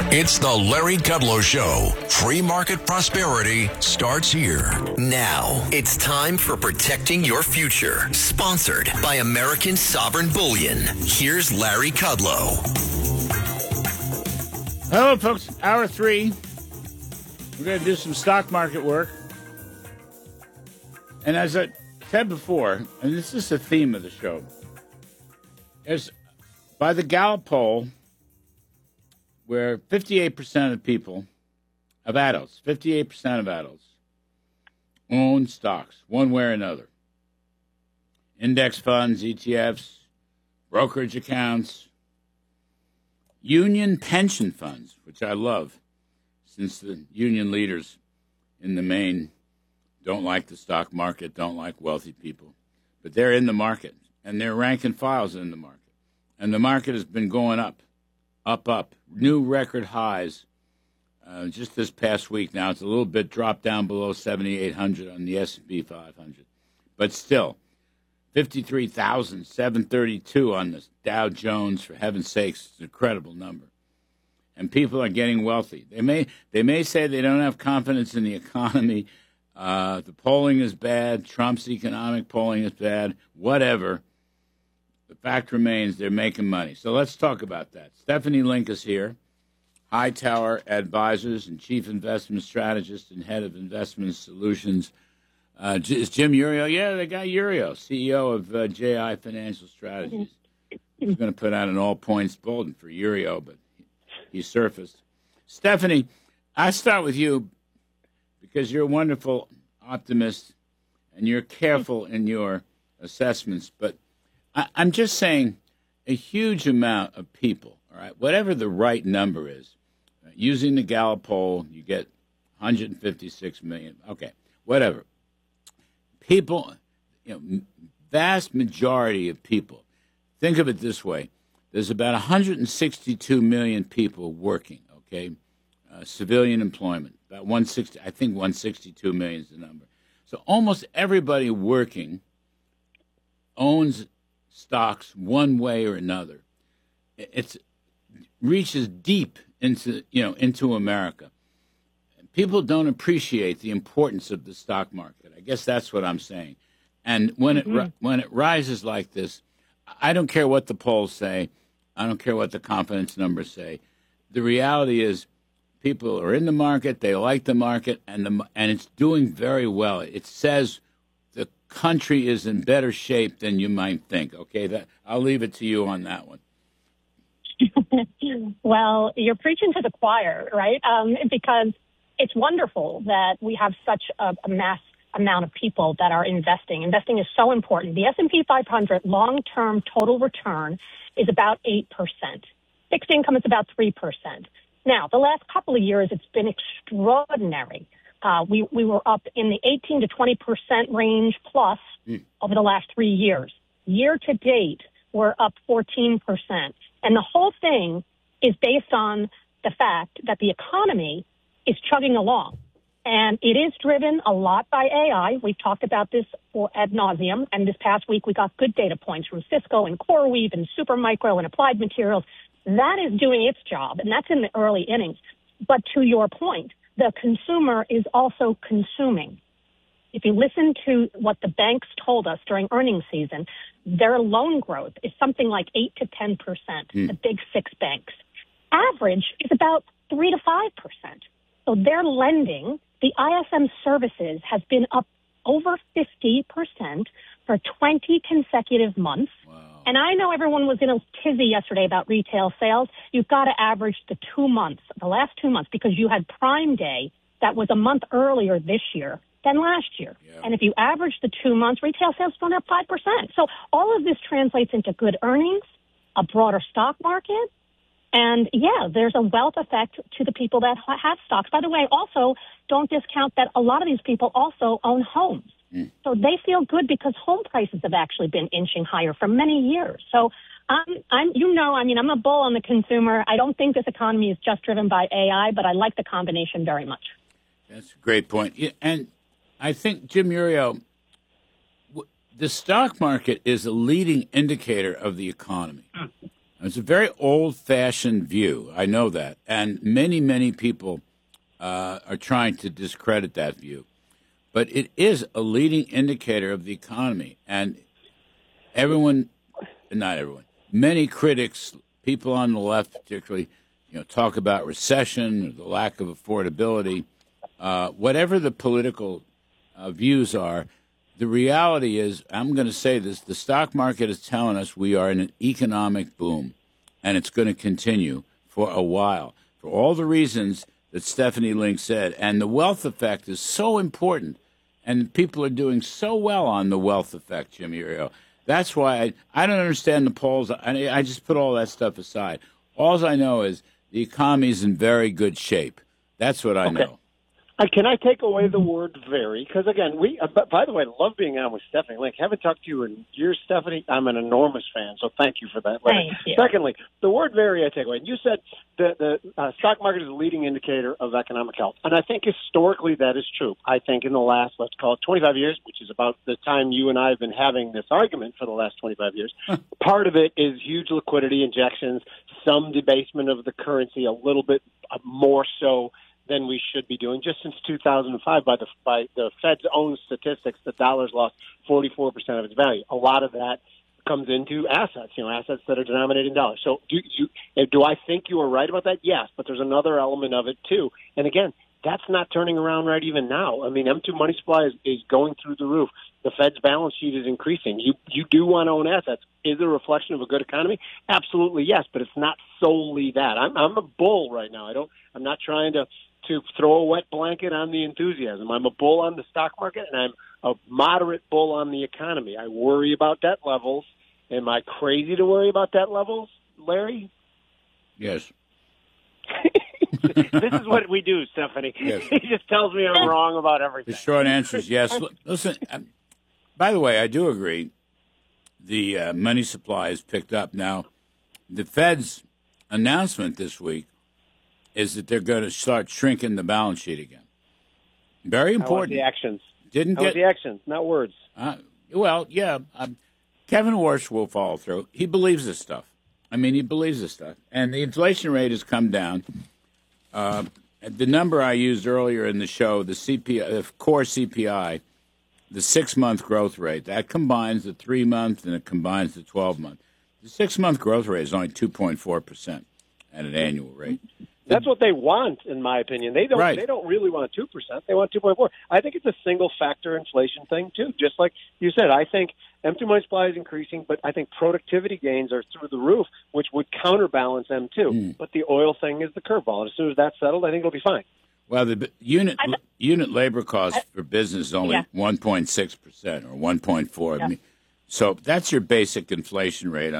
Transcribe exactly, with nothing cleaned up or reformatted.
It's the Larry Kudlow Show. Free market prosperity starts here. Now, it's time for Protecting Your Future, sponsored by American Sovereign Bullion. Here's Larry Kudlow. Hello, folks. Hour three. We're going to do some stock market work. And as I said before, and this is the theme of the show, is by the Gallup poll, where fifty-eight percent of people, of adults, fifty-eight percent of adults, own stocks, one way or another. Index funds, E T Fs, brokerage accounts, union pension funds, which I love, since the union leaders in the main don't like the stock market, don't like wealthy people. But they're in the market, and their rank and files in the market. And the market has been going up. Up, up, new record highs. Uh, just this past week now, it's a little bit dropped down below seventy-eight hundred on the S and P five hundred. But still, fifty-three thousand seven hundred thirty-two on the Dow Jones, for heaven's sakes, it's an incredible number. And people are getting wealthy. They may they may say they don't have confidence in the economy. Uh, the polling is bad. Trump's economic polling is bad. Whatever. The fact remains they're making money. So let's talk about that. Stephanie Link is here, Hightower Advisors and Chief Investment Strategist and Head of Investment Solutions. Uh, is Jim Iuorio? Yeah, the guy Iuorio, C E O of uh, J I Financial Strategies. He's going to put out an all-points bulletin for Iuorio, but he surfaced. Stephanie, I start with you because you're a wonderful optimist and you're careful in your assessments, but I'm just saying a huge amount of people, all right, whatever the right number is, uh, using the Gallup poll, you get one hundred fifty-six million. Okay, whatever. People, you know, vast majority of people, think of it this way. There's about one hundred sixty-two million people working, okay, uh, civilian employment, about one hundred sixty, I think one hundred sixty-two million is the number. So almost everybody working owns stocks one way or another. It reaches deep into, you know, into America. People don't appreciate the importance of the stock market. I guess that's what I'm saying. And when mm-hmm. it when it rises like this, I don't care what the polls say. I don't care what the confidence numbers say. The reality is people are in the market, they like the market, and the and it's doing very well. It says the country is in better shape than you might think. Okay, that I'll leave it to you on that one. Well, you're preaching to the choir, right? Um, because it's wonderful that we have such a, a mass amount of people that are investing. Investing is so important. The S and P five hundred long-term total return is about eight percent. Fixed income is about three percent. Now, the last couple of years, it's been extraordinary. Uh, we, we were up in the eighteen to twenty percent range plus mm. over the last three years. Year to date, we're up fourteen percent. And the whole thing is based on the fact that the economy is chugging along. And it is driven a lot by A I. We've talked about this for ad nauseum. And this past week, we got good data points from Cisco and CoreWeave and Supermicro and Applied Materials. That is doing its job, and that's in the early innings. But to your point, the consumer is also consuming. If you listen to what the banks told us during earnings season, their loan growth is something like eight to ten percent, mm. the big six banks. Average is about three to five percent. So they're lending. The I S M services has been up over fifty percent for twenty consecutive months. Wow. And I know everyone was in a tizzy yesterday about retail sales. You've got to average the two months, the last two months, because you had Prime Day that was a month earlier this year than last year. Yeah. And if you average the two months, retail sales going up five percent. So all of this translates into good earnings, a broader stock market. And, yeah, there's a wealth effect to the people that have stocks. By the way, also, don't discount that a lot of these people also own homes. Mm. So they feel good because home prices have actually been inching higher for many years. So, um, I'm, you know, I mean, I'm a bull on the consumer. I don't think this economy is just driven by A I, but I like the combination very much. That's a great point. And I think, Jim Iuorio, the stock market is a leading indicator of the economy. It's a very old-fashioned view. I know that. And many, many people uh, are trying to discredit that view. But it is a leading indicator of the economy. And everyone, not everyone, many critics, people on the left particularly, you know, talk about recession, or the lack of affordability. Uh, whatever the political uh, views are, the reality is, I'm going to say this, the stock market is telling us we are in an economic boom, and it's going to continue for a while, for all the reasons that Stephanie Link said. And the wealth effect is so important, and people are doing so well on the wealth effect, Jimmy Rio. That's why I, I don't understand the polls. I, I just put all that stuff aside. All I know is the economy is in very good shape. That's what I okay. know. Uh, can I take away the word "very"? Because again, we. Uh, but by the way, I love being on with Stephanie Link. Haven't talked to you in years, Stephanie. I'm an enormous fan, so thank you for that. Thank you. Secondly, the word "very" I take away. You said the the uh, stock market is a leading indicator of economic health, and I think historically that is true. I think in the last, let's call it twenty-five years, which is about the time you and I have been having this argument for the last twenty-five years. Part of it is huge liquidity injections, some debasement of the currency, a little bit more so than we should be doing. Just since two thousand five, by the by the Fed's own statistics, the dollar's lost forty-four percent of its value. A lot of that comes into assets, you know, assets that are denominated in dollars. So do you, do I think you are right about that? Yes, but there's another element of it too. And again, that's not turning around right even now. I mean, M two money supply is, is going through the roof. The Fed's balance sheet is increasing. You you do want to own assets. Is it a reflection of a good economy? Absolutely, yes, but it's not solely that. I'm I'm a bull right now. I don't. I'm not trying to. to throw a wet blanket on the enthusiasm. I'm a bull on the stock market, and I'm a moderate bull on the economy. I worry about debt levels. Am I crazy to worry about debt levels, Larry? Yes. This is what we do, Stephanie. Yes. He just tells me I'm wrong about everything. The short answer is yes. Listen, um, by the way, I do agree the uh, money supply has picked up. Now, the Fed's announcement this week is that they're going to start shrinking the balance sheet again. Very important. I want the actions. Didn't I get want the actions, not words. Uh, well, yeah. Um, Kevin Warsh will follow through. He believes this stuff. I mean, he believes this stuff. And the inflation rate has come down. Uh, the number I used earlier in the show, the C P I, the core C P I, the six-month growth rate, that combines the three-month and it combines the twelve-month. The six-month growth rate is only two point four percent at an annual rate. That's what they want, in my opinion. They don't. Right. They don't really want two percent. They want two point four. I think it's a single factor inflation thing too. Just like you said, I think M two money supply is increasing, but I think productivity gains are through the roof, which would counterbalance M two. Mm. But the oil thing is the curveball. And as soon as that's settled, I think it'll be fine. Well, the unit I, unit labor cost I, for business is only one point six percent or one point four. Yeah. I mean, so that's your basic inflation rate.